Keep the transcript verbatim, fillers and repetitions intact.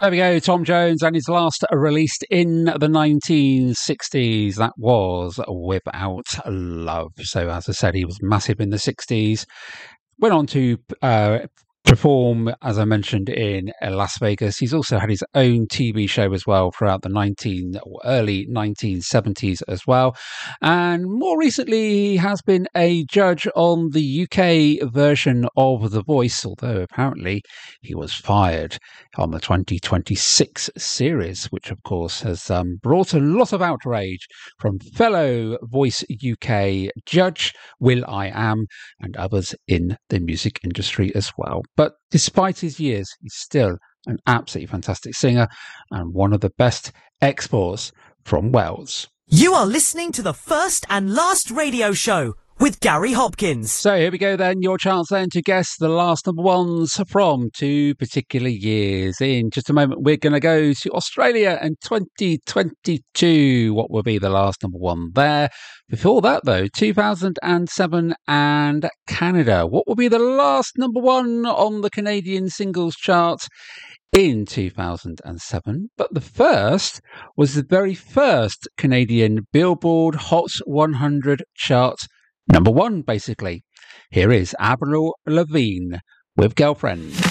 There we go, Tom Jones and his last released in the nineteen sixties. That was Without Love. So as I said, he was massive in the sixties. Went on to uh, perform, as I mentioned, in Las Vegas. He's also had his own T V show as well throughout the nineteen early nineteen seventies as well. And more recently, he has been a judge on the U K version of The Voice, although apparently he was fired on the twenty twenty-six series, which of course has um, brought a lot of outrage from fellow Voice U K judge Will I Am and others in the music industry as well. But despite his years, he's still an absolutely fantastic singer and one of the best exports from Wales. You are listening to the first and last radio show with Gary Hopkins. So here we go then, your chance then to guess the last number ones from two particular years. In just a moment, we're going to go to Australia and twenty twenty-two. What will be the last number one there? Before that though, two thousand seven and Canada. What will be the last number one on the Canadian singles chart in two thousand seven? But the first was the very first Canadian Billboard Hot one hundred chart number one, basically. Here is Avril Lavigne with Girlfriend.